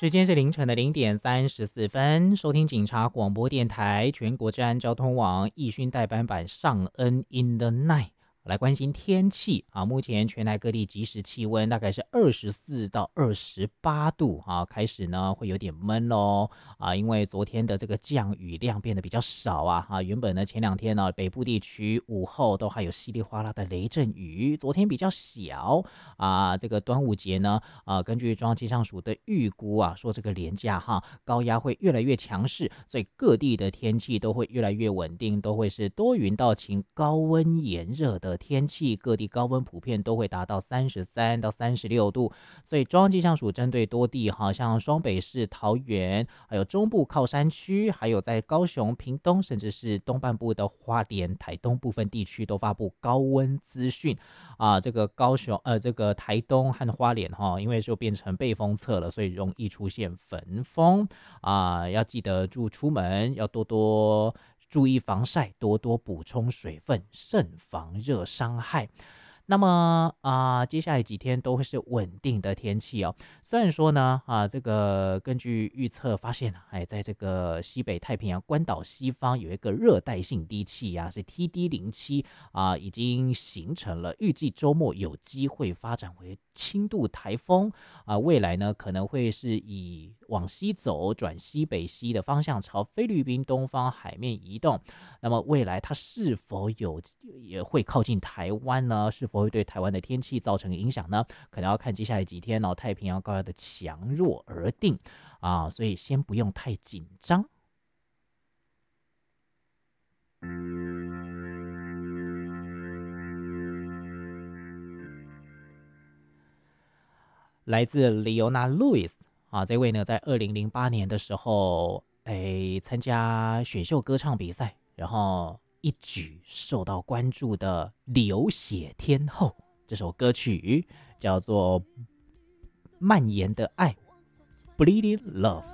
时间是凌晨的0点34分，收听警察广播电台全国治安交通网易讯代班版上恩 in the night。来关心天气啊，目前全台各地即时气温大概是24到28度啊，开始呢会有点闷咯啊，因为昨天的这个降雨量变得比较少啊，原本呢前2天呢北部地区午后都还有稀里哗啦的雷阵雨，昨天比较小啊，这个端午节呢根据中央气象署的预估啊，说这个连假高压会越来越强势，所以各地的天气都会越来越稳定，都会是多云到晴、高温炎热的天气，各地高温普遍都会达到33到36度，所以中央气象署针对多地像双北市、桃园，还有中部靠山区，还有在高雄、屏东，甚至是东半部的花莲、台东部分地区都发布高温资讯啊。这个高雄这个台东和花莲因为就变成背风侧了，所以容易出现焚风啊，要记得出门要多多注意防晒，多多补充水分，慎防热伤害。那么接下来几天都会是稳定的天气哦。虽然说呢这个根据预测发现在这个西北太平洋关岛西方有一个热带性低气压是 TD07已经形成了，预计周末有机会发展为轻度台风未来呢可能会是以往西走转西北西的方向朝菲律宾东方海面移动。那么未来它是否也会靠近台湾呢？是否会对台湾的天气造成影响呢？可能要看接下来几天太平洋高压的强弱而定所以先不用太紧张。来自 Leona Lewis 这位呢在2008年的时候参加选秀歌唱比赛，然后一举受到关注的流血天后，这首歌曲叫做蔓延的爱 Bleeding Love。